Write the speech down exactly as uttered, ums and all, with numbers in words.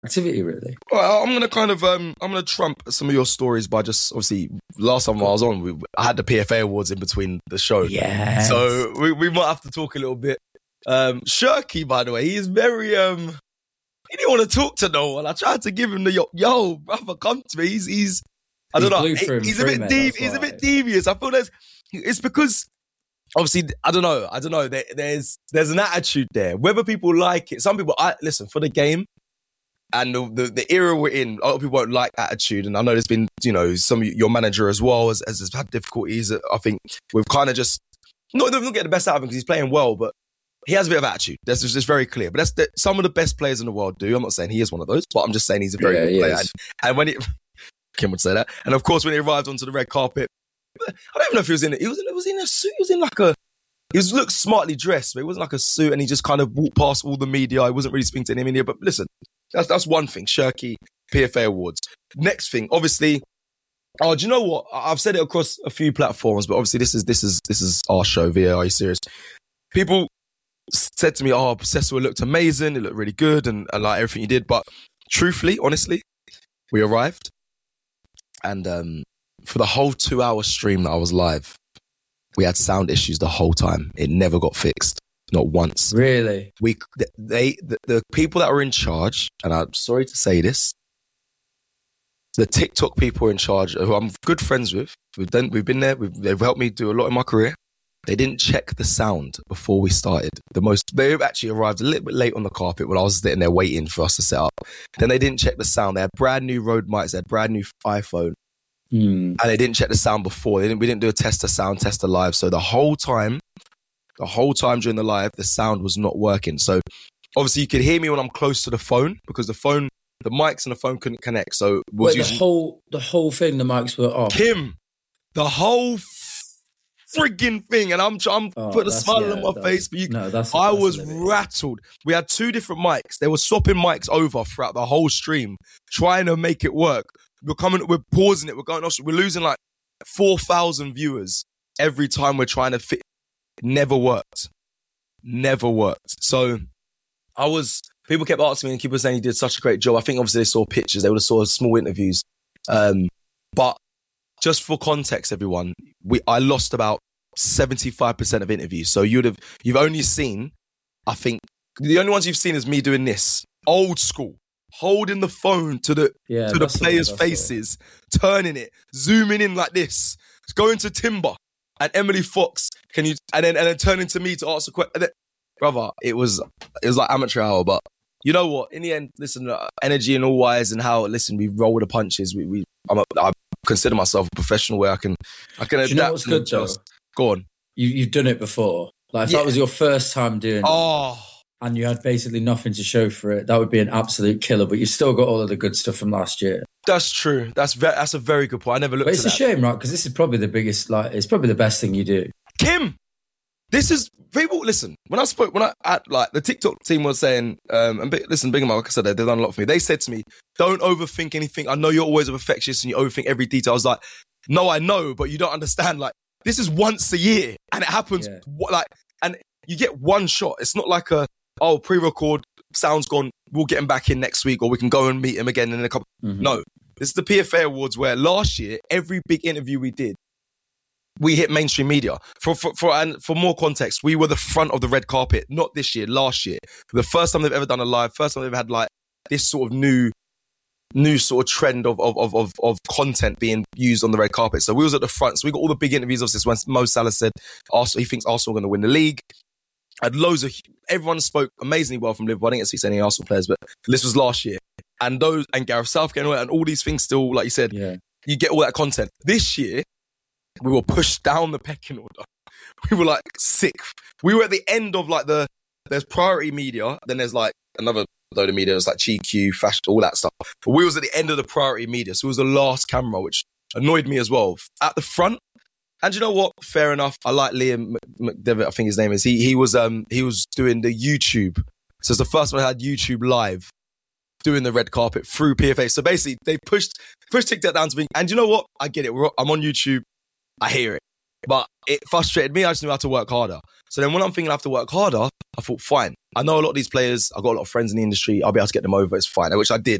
activity, really. Well, I'm going to kind of, um, I'm going to trump some of your stories by just, obviously, last time I was on, we, I had the P F A Awards in between the show. Yes. So we, we might have to talk a little bit. Um, Shirky, by the way, he is very, um, he didn't want to talk to no one. I tried to give him the, yo, yo brother, come to me. He's, he's I don't know. He, he's a bit deep. He's a bit devious. I feel there's, it's because, obviously, I don't know. I don't know. There, there's, there's an attitude there. Whether people like it, some people, I listen, for the game, and the, the, the era we're in, a lot of people won't like attitude. And I know there's been, you know, some your manager as well has, has had difficulties. I think we've kind of just, not, not get the best out of him because he's playing well, but he has a bit of attitude. That's just, just very clear. But that's the, some of the best players in the world do. I'm not saying he is one of those, but I'm just saying he's a very yeah, good player. And, is. and when he, Kim would say that. And of course, when he arrived onto the red carpet, I don't even know if he was in it. He was in, he was in a suit. He was in like a, he was looked smartly dressed, but it wasn't like a suit. And he just kind of walked past all the media. He wasn't really speaking to any media. But listen, that's that's one thing. Shirky, P F A Awards. Next thing, obviously. Oh, do you know what? I've said it across a few platforms, but obviously this is this is this is our show. Via, are you serious? People said to me, "Oh, Sessua looked amazing. It looked really good, and, and like everything you did." But truthfully, honestly, we arrived, and um, for the whole two-hour stream that I was live, we had sound issues the whole time. It never got fixed. Not once. Really? We, they, the, the people that were in charge, and I'm sorry to say this, the TikTok people in charge, who I'm good friends with, we've done, we've been there, we've, they've helped me do a lot in my career. They didn't check the sound before we started. The most, they actually arrived a little bit late on the carpet when I was sitting there waiting for us to set up. Then they didn't check the sound. They had brand new Rode mics, they had brand new iPhone. Mm. And they didn't check the sound before. They didn't, we didn't do a test of sound, test of live. So the whole time, the whole time during the live, the sound was not working. So obviously you could hear me when I'm close to the phone because the phone, the mics and the phone couldn't connect. So was Wait, using... the whole the whole thing, the mics were off. Kim, the whole frigging thing, and I'm I'm oh, putting a smile yeah, on my face. But you, no, that's, I that's was rattled. We had two different mics. They were swapping mics over throughout the whole stream, trying to make it work. We're coming, we're pausing it. We're going off. We're losing like four thousand viewers every time we're trying to fit. It never worked. Never worked. So I was, people kept asking me and people were saying he did such a great job. I think obviously they saw pictures. They would have saw small interviews. Um, but just for context, everyone, we, I lost about seventy-five percent of interviews. So you'd have, you've only seen, I think, the only ones you've seen is me doing this. Old school. Holding the phone to the yeah, to the players' faces, turning it, zooming in like this, going to Timber and Emily Fox. Can you and then and then turning to me to ask a question, brother? It was it was like amateur hour, but you know what? In the end, listen, uh, energy and all wise and how listen, we roll the punches. We we I'm a, I consider myself a professional where I can I can Do adapt. you know what's good adjust. though? Go on. You you've done it before. Like if Yeah. that was your first time doing Oh. it, and you had basically nothing to show for it, that would be an absolute killer. But you still got all of the good stuff from last year. That's true. That's ve- that's a very good point. I never looked But at it's a that. shame, right? Because this is probably the biggest, like, it's probably the best thing you do. Kim, this is people. Listen, when I spoke, when I at like the TikTok team was saying, um, and big, listen, Big Mike, like I said, they've done a lot for me. They said to me, "Don't overthink anything. I know you're always a perfectionist and you overthink every detail." I was like, "No, I know, but you don't understand. Like, this is once a year, and it happens. Yeah. What, like, and you get one shot. It's not like a oh pre-record sound's gone. We'll get him back in next week, or we can go and meet him again in a couple." Mm-hmm. No, this is the P F A Awards where last year every big interview we did, we hit mainstream media. For for for and for more context, we were the front of the red carpet. Not this year, last year. The first time they've ever done a live. First time they've had like this sort of new, new sort of trend of of of of, of content being used on the red carpet. So we was at the front. So we got all the big interviews of this. When Mo Salah said Arsenal, he thinks Arsenal are going to win the league. Had loads of everyone spoke amazingly well from Liverpool. I didn't get to see any Arsenal players, but this was last year. And those and Gareth Southgate and all these things still, like you said, Yeah. you get all that content. This year, we were pushed down the pecking order. We were like sixth. We were at the end of like the, there's priority media, then there's like another load of media, it's like G Q, Fashion, all that stuff. But we was at the end of the priority media, so it was the last camera, which annoyed me as well. At the front, and you know what? Fair enough. I like Liam McDevitt, I think his name is. He he was um he was doing the YouTube. So it's the first one I had YouTube live doing the red carpet through P F A. So basically, they pushed pushed TikTok down to me. And you know what? I get it. We're, I'm on YouTube. I hear it. But it frustrated me. I just knew how to work harder. So then when I'm thinking I have to work harder, I thought, fine. I know a lot of these players. I've got a lot of friends in the industry. I'll be able to get them over. It's fine, which I did.